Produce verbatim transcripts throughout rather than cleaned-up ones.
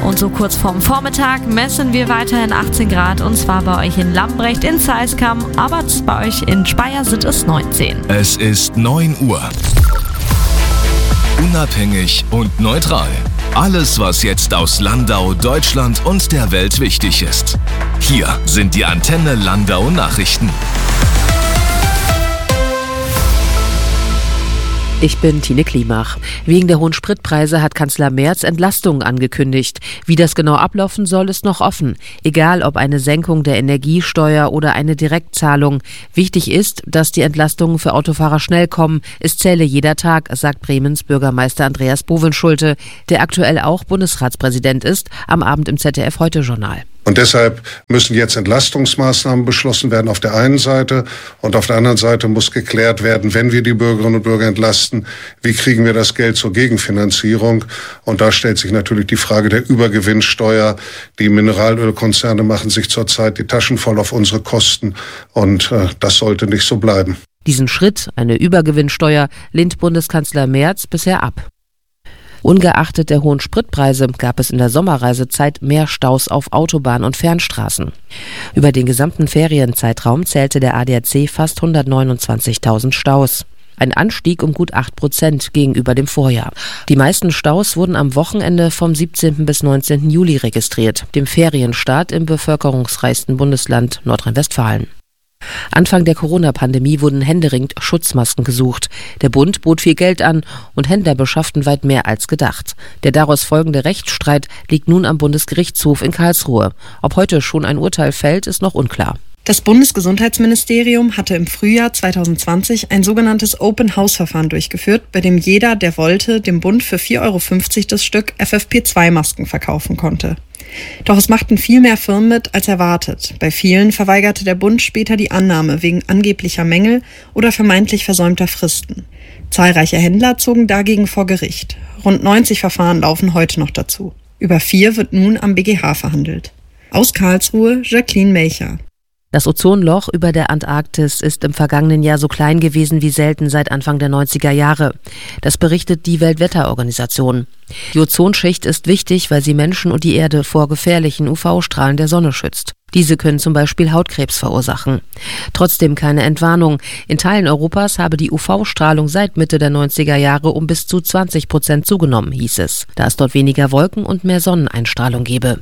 Und so kurz vorm Vormittag messen wir weiterhin achtzehn Grad, und zwar bei euch in Lambrecht, in Zeiskam, aber bei euch in Speyer sind es neunzehn. Es ist neun Uhr. Unabhängig und neutral. Alles, was jetzt aus Landau, Deutschland und der Welt wichtig ist. Hier sind die Antenne Landau Nachrichten. Ich bin Tine Klimach. Wegen der hohen Spritpreise hat Kanzler Merz Entlastungen angekündigt. Wie das genau ablaufen soll, ist noch offen. Egal ob eine Senkung der Energiesteuer oder eine Direktzahlung. Wichtig ist, dass die Entlastungen für Autofahrer schnell kommen. Es zähle jeder Tag, sagt Bremens Bürgermeister Andreas Bovenschulte, der aktuell auch Bundesratspräsident ist, am Abend im Z D F-Heute-Journal. Und deshalb müssen jetzt Entlastungsmaßnahmen beschlossen werden auf der einen Seite, und auf der anderen Seite muss geklärt werden, wenn wir die Bürgerinnen und Bürger entlasten, wie kriegen wir das Geld zur Gegenfinanzierung? Und da stellt sich natürlich die Frage der Übergewinnsteuer. Die Mineralölkonzerne machen sich zurzeit die Taschen voll auf unsere Kosten, und äh, das sollte nicht so bleiben. Diesen Schritt, eine Übergewinnsteuer, lehnt Bundeskanzler Merz bisher ab. Ungeachtet der hohen Spritpreise gab es in der Sommerreisezeit mehr Staus auf Autobahn- und Fernstraßen. Über den gesamten Ferienzeitraum zählte der A D A C fast hundertneunundzwanzigtausend Staus. Ein Anstieg um gut acht Prozent gegenüber dem Vorjahr. Die meisten Staus wurden am Wochenende vom siebzehnten bis neunzehnten Juli registriert, dem Ferienstart im bevölkerungsreichsten Bundesland Nordrhein-Westfalen. Anfang der Corona-Pandemie wurden händeringend Schutzmasken gesucht. Der Bund bot viel Geld an und Händler beschafften weit mehr als gedacht. Der daraus folgende Rechtsstreit liegt nun am Bundesgerichtshof in Karlsruhe. Ob heute schon ein Urteil fällt, ist noch unklar. Das Bundesgesundheitsministerium hatte im Frühjahr zweitausendzwanzig ein sogenanntes Open-House-Verfahren durchgeführt, bei dem jeder, der wollte, dem Bund für vier Euro fünfzig das Stück F F P zwei Masken verkaufen konnte. Doch es machten viel mehr Firmen mit als erwartet. Bei vielen verweigerte der Bund später die Annahme wegen angeblicher Mängel oder vermeintlich versäumter Fristen. Zahlreiche Händler zogen dagegen vor Gericht. Rund neunzig Verfahren laufen heute noch dazu. Über vier wird nun am B G H verhandelt. Aus Karlsruhe, Jacqueline Melcher. Das Ozonloch über der Antarktis ist im vergangenen Jahr so klein gewesen wie selten seit Anfang der neunziger Jahre. Das berichtet die Weltwetterorganisation. Die Ozonschicht ist wichtig, weil sie Menschen und die Erde vor gefährlichen U V-Strahlen der Sonne schützt. Diese können zum Beispiel Hautkrebs verursachen. Trotzdem keine Entwarnung. In Teilen Europas habe die U V-Strahlung seit Mitte der neunziger Jahre um bis zu zwanzig Prozent zugenommen, hieß es, da es dort weniger Wolken und mehr Sonneneinstrahlung gebe.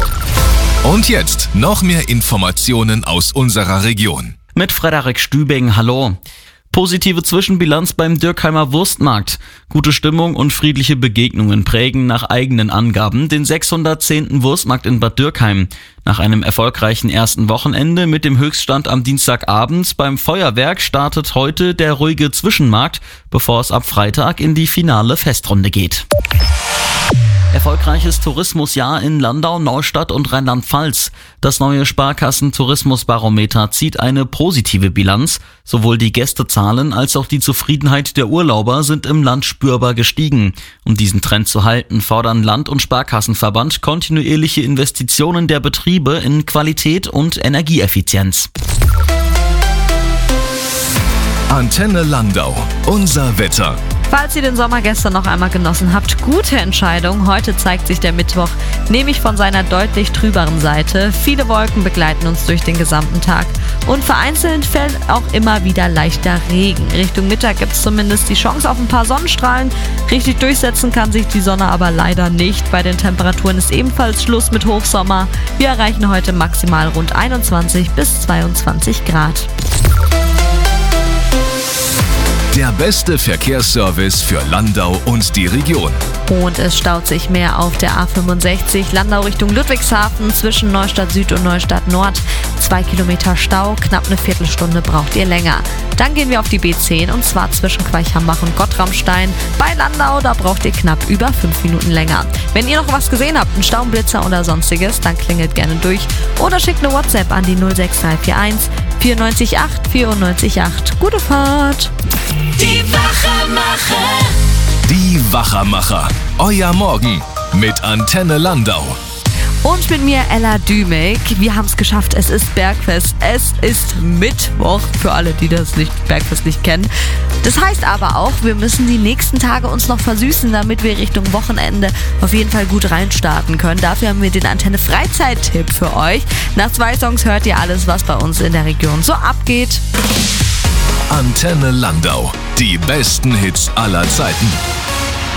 Und jetzt noch mehr Informationen aus unserer Region. Mit Frederik Stübing, hallo. Positive Zwischenbilanz beim Dürkheimer Wurstmarkt. Gute Stimmung und friedliche Begegnungen prägen nach eigenen Angaben den sechshundertzehnten Wurstmarkt in Bad Dürkheim. Nach einem erfolgreichen ersten Wochenende mit dem Höchststand am Dienstagabend beim Feuerwerk startet heute der ruhige Zwischenmarkt, bevor es ab Freitag in die finale Festrunde geht. Erfolgreiches Tourismusjahr in Landau, Neustadt und Rheinland-Pfalz. Das neue Sparkassen-Tourismusbarometer zieht eine positive Bilanz. Sowohl die Gästezahlen als auch die Zufriedenheit der Urlauber sind im Land spürbar gestiegen. Um diesen Trend zu halten, fordern Land- und Sparkassenverband kontinuierliche Investitionen der Betriebe in Qualität und Energieeffizienz. Antenne Landau, unser Wetter. Falls ihr den Sommer gestern noch einmal genossen habt, gute Entscheidung. Heute zeigt sich der Mittwoch nämlich von seiner deutlich trüberen Seite. Viele Wolken begleiten uns durch den gesamten Tag und vereinzelt fällt auch immer wieder leichter Regen. Richtung Mittag gibt es zumindest die Chance auf ein paar Sonnenstrahlen. Richtig durchsetzen kann sich die Sonne aber leider nicht. Bei den Temperaturen ist ebenfalls Schluss mit Hochsommer. Wir erreichen heute maximal rund einundzwanzig bis zweiundzwanzig Grad. Der beste Verkehrsservice für Landau und die Region. Und es staut sich mehr auf der A fünfundsechzig Landau Richtung Ludwigshafen zwischen Neustadt Süd und Neustadt Nord. Zwei Kilometer Stau, knapp eine Viertelstunde braucht ihr länger. Dann gehen wir auf die B zehn und zwar zwischen Queichhambach und Gottramstein. Bei Landau, da braucht ihr knapp über fünf Minuten länger. Wenn ihr noch was gesehen habt, einen Staublitzer oder sonstiges, dann klingelt gerne durch oder schickt eine WhatsApp an die null sechs drei vier eins vier neun acht vier neun acht. Gute Fahrt! Die Wachermacher. Die Wachermacher. Euer Morgen mit Antenne Landau. Und mit mir Ella Dümig. Wir haben es geschafft, es ist Bergfest, es ist Mittwoch, für alle, die das nicht, Bergfest nicht kennen. Das heißt aber auch, wir müssen die nächsten Tage uns noch versüßen, damit wir Richtung Wochenende auf jeden Fall gut reinstarten können. Dafür haben wir den Antenne Freizeit-Tipp für euch. Nach zwei Songs hört ihr alles, was bei uns in der Region so abgeht. Antenne Landau. Die besten Hits aller Zeiten.